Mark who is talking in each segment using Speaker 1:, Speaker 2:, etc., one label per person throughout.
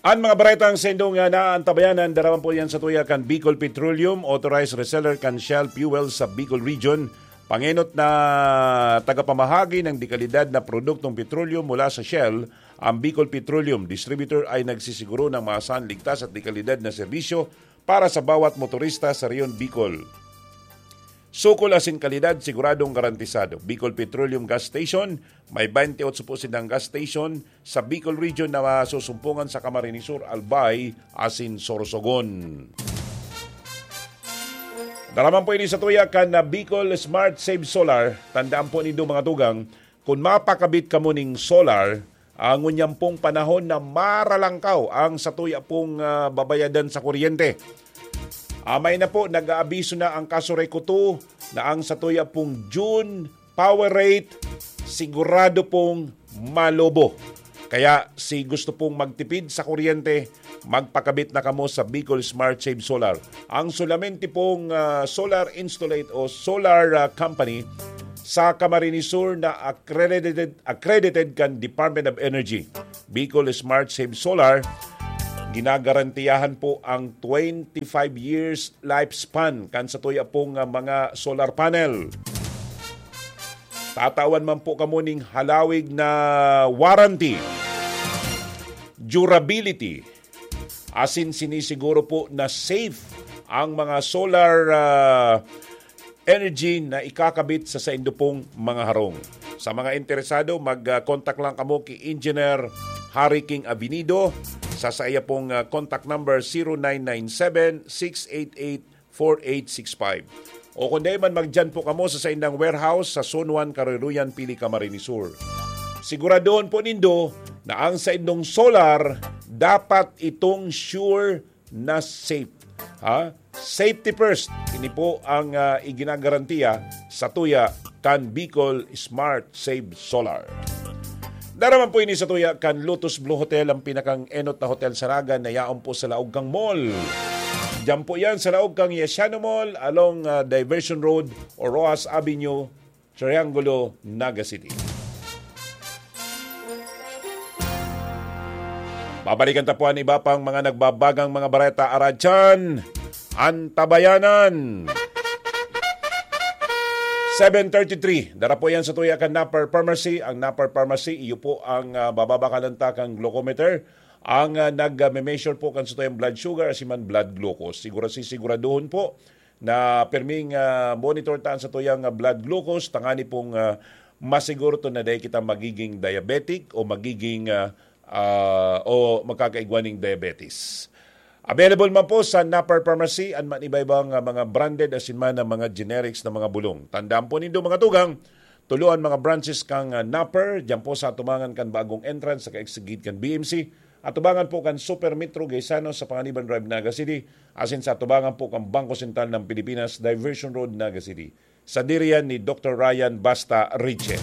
Speaker 1: Ang mga baretang sendong naantabayanan, daraman po yan sa tuya kan Bicol Petroleum, authorized reseller kan Shell Fuel sa Bicol Region. Pangenot na tagapamahagi ng dekalidad na produktong petroleum mula sa Shell, ang Bicol Petroleum Distributor ay nagsisiguro ng maasahan, ligtas at dekalidad na serbisyo para sa bawat motorista sa Rehiyon Bicol. Sukol asin kalidad, siguradong garantisado. Bicol Petroleum Gas Station, may 28 po silang gas station sa Bicol Region na masusumpungan sa Camarines Sur, Albay, asin Sorsogon. Daraman po ini sa tuya kan na Bicol Smart Save Solar. Tandaan po nindo mga tugang, kung mapakabit ka mo ning solar, ang unyang pong panahon na maralangkaw ang sa tuya pong babayadan sa kuryente. Amay na po, nag-aabiso na ang Kasuray Kuto na ang sa tuya pong June power rate sigurado pong malobo. Kaya si gusto pong magtipid sa kuryente, magpakabit na kamo sa Bicol Smart Save Solar. Ang solamente pong solar installate o solar company sa Camarines Sur na accredited kan Department of Energy. Bicol Smart Save Solar, ginagarantiyahan po ang 25 years lifespan kan sa tuya pong mga solar panel. Tatawan man po kamo ning halawig na warranty, durability, asin sinisiguro po na safe ang mga solar energy na ikakabit sa indo pong mga harong. Sa mga interesado, mag-contact lang kamo kay Engineer Harry King Avenido sa iya pong contact number 0997-688-4865. O kung di man magdyan po kamo sa indang warehouse sa Zone 1, Cariruyan, Pili, Camarines Sur. Siguradoon po nindo na ang sa indong solar dapat itong sure na safe. Safety first. Ini po ang iginagarantiya sa tuya kan Bicol Smart Save Solar. Daraman po ini sa tuya kan Lotus Blue Hotel, ang pinakang enot na hotel sa Naga na yaon po sa Laog Kang Mall. Diyan po yan sa Laog Kang Yesiano Mall along Diversion Road o Rojas Avenue, Triangulo, Naga City. Babalikan tapuan iba pang mga nagbabagang mga bareta aradyan. Antabayanan. 7:33. Dara po yan sa tuya kan Napper Pharmacy. Ang Napper Pharmacy, iyo po ang bababakalanta kang glucometer. Ang nag-measure po kan sa tuyang blood sugar asiman blood glucose. Siguraduhon po na perming monitor taan sa tuyang blood glucose. Tangani pong masiguro to na dahil kita magiging diabetic o magiging o magkakaigwaning diabetes. Available man po sa Napper Pharmacy ang iba-ibang mga branded asin man na mga generics na mga bulong. Tandaan po nindo mga tugang, tuluan mga branches kang Napper, diyan po sa tumangan kan bagong entrance sa kaexigid kan BMC, at tubangan po kan Super Metro Gaisano sa Panganiban Drive, Naga City, asin sa tubangan po kan Bangko Sentral ng Pilipinas, Diversion Road, Naga City. Sa diriyan ni Dr. Ryan Basta Riche.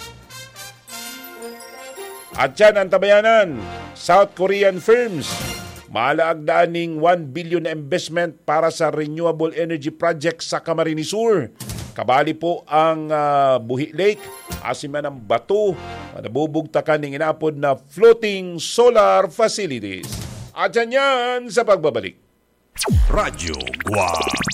Speaker 1: At yan ang tabayanan, South Korean firms. Malaagdaan ning 1 billion na investment para sa renewable energy project sa Camarines Sur. Kabali po ang Buhi Lake, asiman ang Bato, nabubugtakan ng inapod na floating solar facilities. At yan sa pagbabalik.
Speaker 2: Radyo Guam.